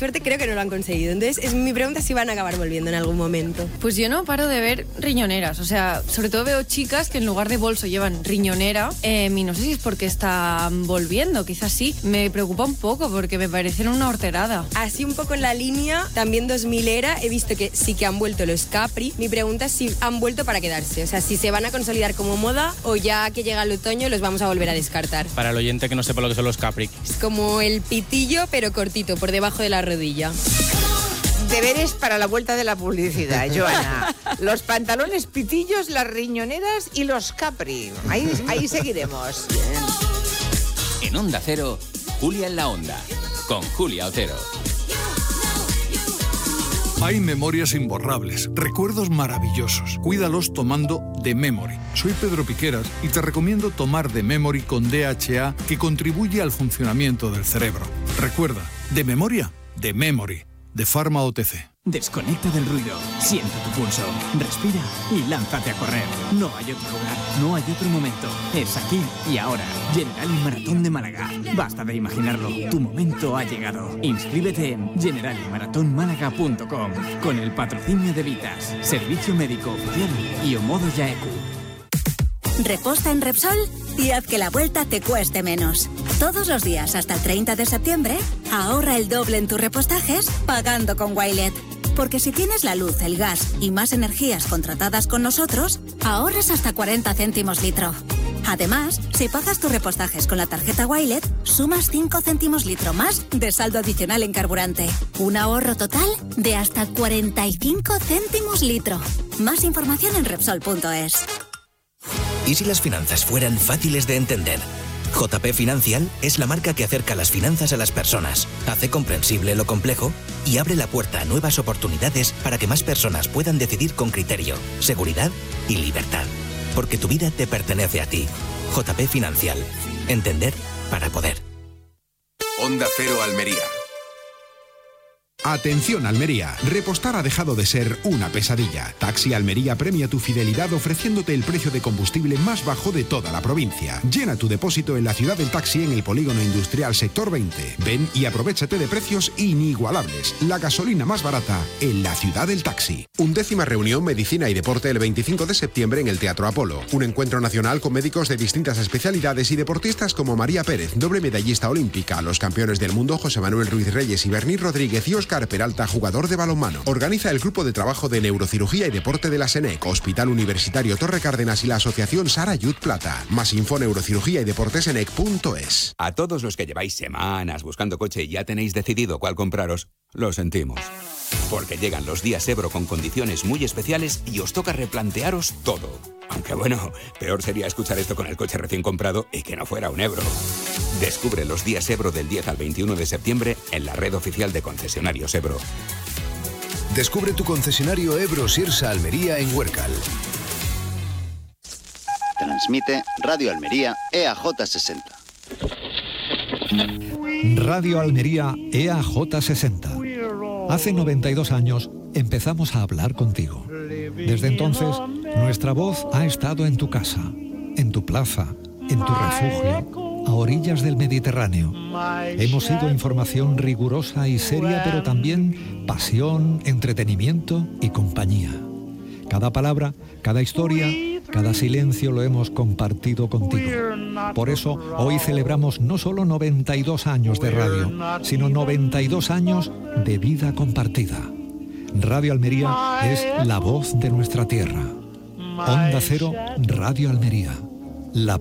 suerte creo que no lo han conseguido. Entonces, mi pregunta es si van a acabar volviendo en algún momento. Pues yo no paro de ver riñoneras. O sea, sobre todo veo chicas que en lugar de bolso llevan riñonera. Y no sé si es porque están volviendo, quizás sí. Me preocupa un poco porque me parecen una horterada. Así un poco en la línea, también 2000 era, he visto que sí que han vuelto los Capri. Mi pregunta es si han vuelto para quedarse. O sea, si se van a consolidar como moda o ya que llega el otoño los vamos a volver a descartar. Para el oyente que no sepa lo que son los Capri. Es como el pitillo, pero cortito, por debajo de la rodilla. Deberes para la vuelta de la publicidad, Joana. Los pantalones pitillos, las riñoneras y los Capri. Ahí seguiremos. En Onda Cero, Julia en la Onda, con Julia Otero. Hay memorias imborrables, recuerdos maravillosos. Cuídalos tomando The Memory. Soy Pedro Piqueras y te recomiendo tomar The Memory con DHA, que contribuye al funcionamiento del cerebro. Recuerda, de memoria, The Memory, de Pharma OTC. Desconecta del ruido, siente tu pulso, respira y lánzate a correr. No hay otro lugar, no hay otro momento. Es aquí y ahora. Generali Maratón de Málaga. Basta de imaginarlo, tu momento ha llegado. Inscríbete en generaliMaratónMálaga.com con el patrocinio de Vitas, Servicio Médico Oficial y Omodo Yaeku. Reposta en Repsol y haz que la vuelta te cueste menos. Todos los días hasta el 30 de septiembre, ahorra el doble en tus repostajes pagando con Wilet. Porque si tienes la luz, el gas y más energías contratadas con nosotros, ahorras hasta 40 céntimos litro. Además, si pagas tus repostajes con la tarjeta Wilet, sumas 5 céntimos litro más de saldo adicional en carburante. Un ahorro total de hasta 45 céntimos litro. Más información en Repsol.es. ¿Y si las finanzas fueran fáciles de entender? JP Financial es la marca que acerca las finanzas a las personas, hace comprensible lo complejo y abre la puerta a nuevas oportunidades para que más personas puedan decidir con criterio, seguridad y libertad. Porque tu vida te pertenece a ti. JP Financial. Entender para poder. Onda Cero Almería. Atención Almería, repostar ha dejado de ser una pesadilla. Taxi Almería premia tu fidelidad ofreciéndote el precio de combustible más bajo de toda la provincia. Llena tu depósito en la ciudad del taxi en el polígono industrial sector 20. Ven y aprovéchate de precios inigualables. La gasolina más barata en la ciudad del taxi. 11ª reunión Medicina y Deporte el 25 de septiembre en el Teatro Apolo. Un encuentro nacional con médicos de distintas especialidades y deportistas como María Pérez, doble medallista olímpica, los campeones del mundo José Manuel Ruiz Reyes y Berní Rodríguez y Óscar Peralta, jugador de balonmano. Organiza el Grupo de Trabajo de Neurocirugía y Deporte de la SENEC, Hospital Universitario Torre Cárdenas y la Asociación Sara Yud Plata. Más info neurocirugía y deportesenec.es. A todos los que lleváis semanas buscando coche y ya tenéis decidido cuál compraros, lo sentimos. Porque llegan los días Ebro con condiciones muy especiales y os toca replantearos todo. Aunque bueno, peor sería escuchar esto con el coche recién comprado y que no fuera un Ebro. Descubre los días Ebro del 10 al 21 de septiembre en la red oficial de concesionarios Ebro. Descubre tu concesionario Ebro Sirsa Almería en Huércal. Transmite Radio Almería EAJ 60. Radio Almería EAJ 60. Hace 92 años empezamos a hablar contigo. Desde entonces, nuestra voz ha estado en tu casa, en tu plaza, en tu refugio, a orillas del Mediterráneo. Hemos sido información rigurosa y seria, pero también pasión, entretenimiento y compañía. Cada palabra, cada historia, cada silencio lo hemos compartido contigo. Por eso, hoy celebramos no solo 92 años de radio, sino 92 años de vida compartida. Radio Almería es la voz de nuestra tierra. Onda Cero, Radio Almería. La